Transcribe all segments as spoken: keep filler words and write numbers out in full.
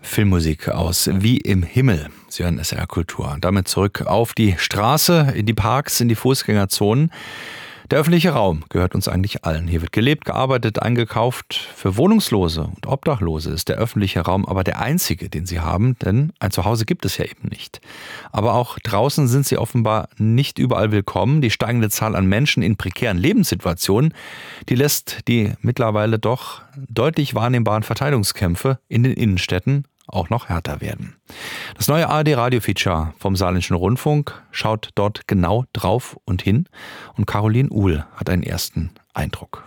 Filmmusik aus Wie im Himmel. Sie hören S R Kultur. Damit zurück auf die Straße, in die Parks, in die Fußgängerzonen. Der öffentliche Raum gehört uns eigentlich allen. Hier wird gelebt, gearbeitet, eingekauft. Für Wohnungslose und Obdachlose ist der öffentliche Raum aber der einzige, den sie haben, denn ein Zuhause gibt es ja eben nicht. Aber auch draußen sind sie offenbar nicht überall willkommen. Die steigende Zahl an Menschen in prekären Lebenssituationen, die lässt die mittlerweile doch deutlich wahrnehmbaren Verteilungskämpfe in den Innenstädten auch noch härter werden. Das neue A R D-Radio-Feature vom Saarländischen Rundfunk schaut dort genau drauf und hin. Und Caroline Uhl hat einen ersten Eindruck.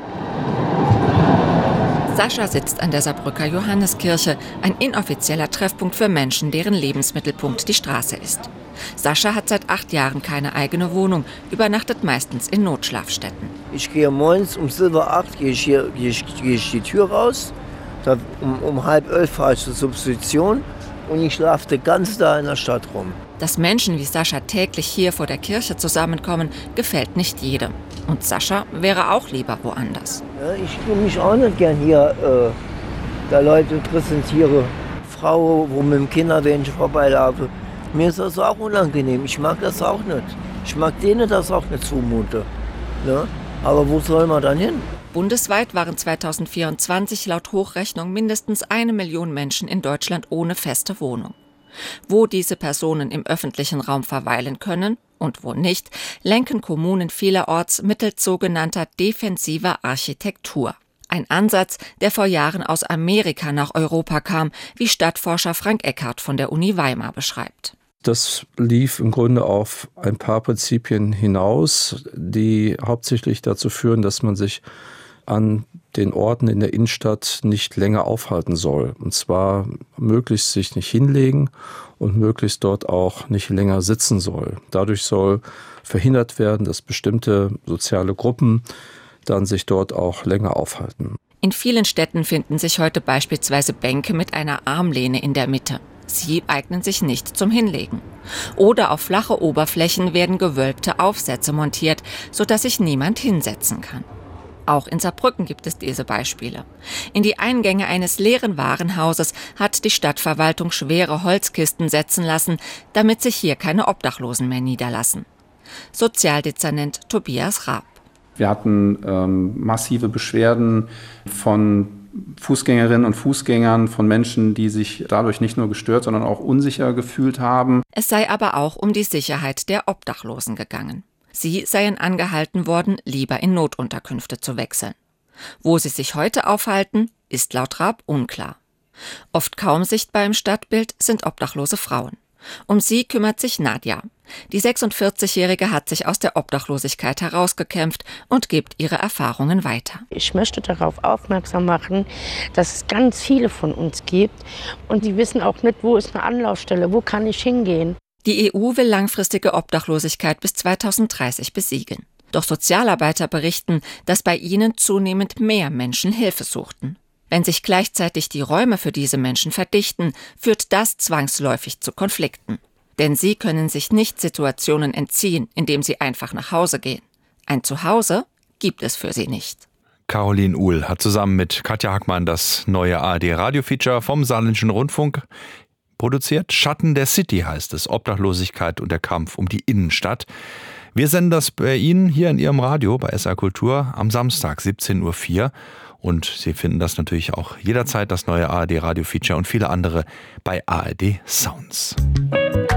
Sascha sitzt an der Saarbrücker Johanneskirche, ein inoffizieller Treffpunkt für Menschen, deren Lebensmittelpunkt die Straße ist. Sascha hat seit acht Jahren keine eigene Wohnung, übernachtet meistens in Notschlafstätten. Ich gehe morgens um Silber acht, gehe ich, hier, gehe ich, gehe ich die Tür raus. Da, um, um halb elf fahre ich zur Substitution und ich schlafe den ganzen Tag in der Stadt rum. Dass Menschen wie Sascha täglich hier vor der Kirche zusammenkommen, gefällt nicht jedem. Und Sascha wäre auch lieber woanders. Ja, ich tue mich auch nicht gern hier, äh, da Leute präsentiere. Frau, wo mit dem Kinderwähnchen vorbeilaufe. Mir ist das auch unangenehm. Ich mag das auch nicht. Ich mag denen das auch nicht zumute. Ne? Aber wo soll man dann hin? Bundesweit waren zweitausendvierundzwanzig laut Hochrechnung mindestens eine Million Menschen in Deutschland ohne feste Wohnung. Wo diese Personen im öffentlichen Raum verweilen können und wo nicht, lenken Kommunen vielerorts mittels sogenannter defensiver Architektur. Ein Ansatz, der vor Jahren aus Amerika nach Europa kam, wie Stadtforscher Frank Eckhardt von der Uni Weimar beschreibt. Das lief im Grunde auf ein paar Prinzipien hinaus, die hauptsächlich dazu führen, dass man sich an den Orten in der Innenstadt nicht länger aufhalten soll. Und zwar möglichst sich nicht hinlegen und möglichst dort auch nicht länger sitzen soll. Dadurch soll verhindert werden, dass bestimmte soziale Gruppen dann sich dort auch länger aufhalten. In vielen Städten finden sich heute beispielsweise Bänke mit einer Armlehne in der Mitte. Sie eignen sich nicht zum Hinlegen. Oder auf flache Oberflächen werden gewölbte Aufsätze montiert, sodass sich niemand hinsetzen kann. Auch in Saarbrücken gibt es diese Beispiele. In die Eingänge eines leeren Warenhauses hat die Stadtverwaltung schwere Holzkisten setzen lassen, damit sich hier keine Obdachlosen mehr niederlassen. Sozialdezernent Tobias Raab. Wir hatten ähm, massive Beschwerden von Fußgängerinnen und Fußgängern, von Menschen, die sich dadurch nicht nur gestört, sondern auch unsicher gefühlt haben. Es sei aber auch um die Sicherheit der Obdachlosen gegangen. Sie seien angehalten worden, lieber in Notunterkünfte zu wechseln. Wo sie sich heute aufhalten, ist laut Raab unklar. Oft kaum sichtbar im Stadtbild sind obdachlose Frauen. Um sie kümmert sich Nadja. Die sechsundvierzigjährige hat sich aus der Obdachlosigkeit herausgekämpft und gibt ihre Erfahrungen weiter. Ich möchte darauf aufmerksam machen, dass es ganz viele von uns gibt und die wissen auch nicht, wo ist eine Anlaufstelle, wo kann ich hingehen. Die E U will langfristige Obdachlosigkeit bis zweitausenddreißig besiegeln. Doch Sozialarbeiter berichten, dass bei ihnen zunehmend mehr Menschen Hilfe suchten. Wenn sich gleichzeitig die Räume für diese Menschen verdichten, führt das zwangsläufig zu Konflikten. Denn sie können sich nicht Situationen entziehen, indem sie einfach nach Hause gehen. Ein Zuhause gibt es für sie nicht. Caroline Uhl hat zusammen mit Katja Hackmann das neue A R D-Radio-Feature vom Saarländischen Rundfunk produziert. Schatten der City heißt es, Obdachlosigkeit und der Kampf um die Innenstadt. Wir senden das bei Ihnen hier in Ihrem Radio bei S R Kultur am Samstag siebzehn Uhr vier. Und Sie finden das natürlich auch jederzeit, das neue A R D-Radio-Feature und viele andere bei A R D Sounds.